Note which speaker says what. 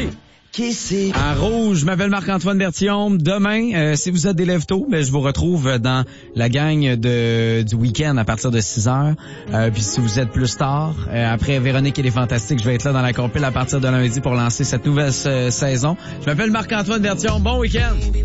Speaker 1: Oui. En rouge, je m'appelle Marc-Antoine Bertillon. Demain, si vous êtes des lève-tôt, je vous retrouve dans la gang du week-end à partir de 6h. Puis si vous êtes plus tard, après Véronique et les Fantastiques, je vais être là dans la compile à partir de lundi pour lancer cette nouvelle saison. Je m'appelle Marc-Antoine Bertillon. Bon week-end!